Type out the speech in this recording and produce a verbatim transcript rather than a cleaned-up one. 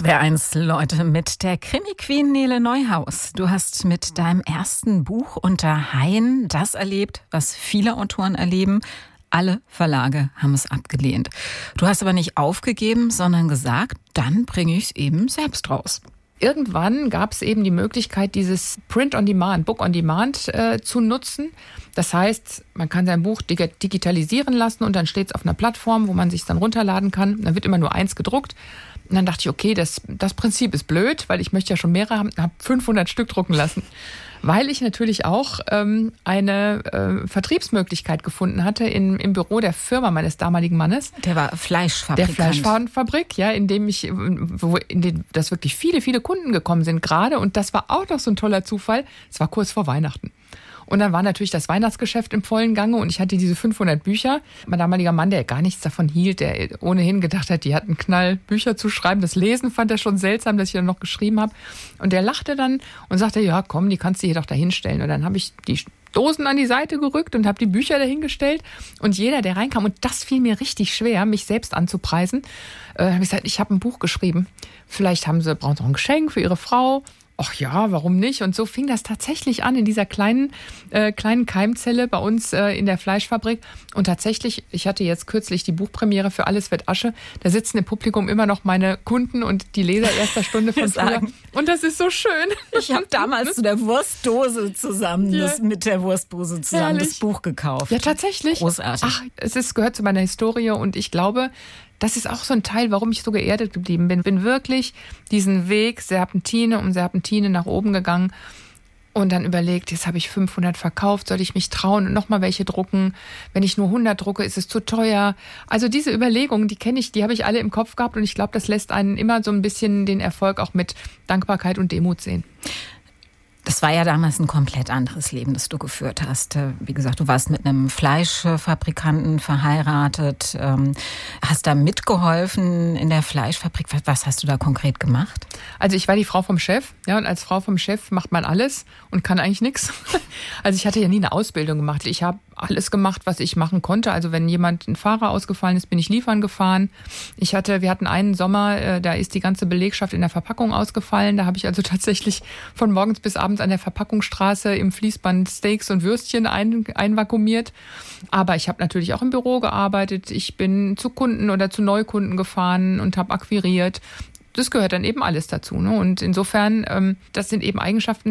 S W R eins, Leute, mit der Krimi-Queen Nele Neuhaus. Du hast mit deinem ersten Buch Unter Haien das erlebt, was viele Autoren erleben. Alle Verlage haben es abgelehnt. Du hast aber nicht aufgegeben, sondern gesagt, dann bringe ich es eben selbst raus. Irgendwann gab es eben die Möglichkeit, dieses Print-on-Demand, Book-on-Demand äh, zu nutzen. Das heißt, man kann sein Buch dig- digitalisieren lassen und dann steht es auf einer Plattform, wo man sich dann runterladen kann. Dann wird immer nur eins gedruckt. Und dann dachte ich, okay, das, das Prinzip ist blöd, weil ich möchte ja schon mehrere haben, habe fünfhundert Stück drucken lassen. Weil ich natürlich auch ähm, eine äh, Vertriebsmöglichkeit gefunden hatte in, im Büro der Firma meines damaligen Mannes. Der war Fleischfabrikant. Der Fleischfabrik, ja, in dem ich, wo in den, das wirklich viele, viele Kunden gekommen sind gerade. Und das war auch noch so ein toller Zufall. Es war kurz vor Weihnachten. Und dann war natürlich das Weihnachtsgeschäft im vollen Gange und ich hatte diese fünfhundert Bücher. Mein damaliger Mann, der gar nichts davon hielt, der ohnehin gedacht hat, die hatten Knall, Bücher zu schreiben. Das Lesen fand er schon seltsam, dass ich dann noch geschrieben habe. Und der lachte dann und sagte, ja komm, die kannst du hier doch da hinstellen. Und dann habe ich die Dosen an die Seite gerückt und habe die Bücher dahingestellt. Und jeder, der reinkam, und das fiel mir richtig schwer, mich selbst anzupreisen, äh, habe ich gesagt, ich habe ein Buch geschrieben. Vielleicht haben sie, brauchen sie auch ein Geschenk für ihre Frau. Ach ja, warum nicht? Und so fing das tatsächlich an in dieser kleinen, äh, kleinen Keimzelle bei uns äh, in der Fleischfabrik. Und tatsächlich, ich hatte jetzt kürzlich die Buchpremiere für Alles wird Asche. Da sitzen im Publikum immer noch meine Kunden und die Leser erster Stunde von früher. Und das ist so schön. Ich habe damals zu der Wurstdose zusammen, ja. das, mit der Wurstdose zusammen Herrlich. Das Buch gekauft. Ja, tatsächlich. Großartig. Ach, es ist, gehört zu meiner Historie und ich glaube, das ist auch so ein Teil, warum ich so geerdet geblieben bin. Bin wirklich diesen Weg Serpentine um Serpentine nach oben gegangen und dann überlegt, jetzt habe ich fünfhundert verkauft, soll ich mich trauen und nochmal welche drucken? Wenn ich nur hundert drucke, ist es zu teuer. Also diese Überlegungen, die kenne ich, die habe ich alle im Kopf gehabt und ich glaube, das lässt einen immer so ein bisschen den Erfolg auch mit Dankbarkeit und Demut sehen. Das war ja damals ein komplett anderes Leben, das du geführt hast. Wie gesagt, du warst mit einem Fleischfabrikanten verheiratet, hast da mitgeholfen in der Fleischfabrik. Was hast du da konkret gemacht? Also ich war die Frau vom Chef, ja, und als Frau vom Chef macht man alles und kann eigentlich nichts. Also ich hatte ja nie eine Ausbildung gemacht. Ich habe alles gemacht, was ich machen konnte. Also wenn jemand, ein Fahrer ausgefallen ist, bin ich liefern gefahren. Ich hatte, wir hatten einen Sommer, da ist die ganze Belegschaft in der Verpackung ausgefallen. Da habe ich also tatsächlich von morgens bis abends an der Verpackungsstraße im Fließband Steaks und Würstchen ein, einvakuumiert. Aber ich habe natürlich auch im Büro gearbeitet. Ich bin zu Kunden oder zu Neukunden gefahren und habe akquiriert. Das gehört dann eben alles dazu, ne? Und insofern, ähm, das sind eben Eigenschaften,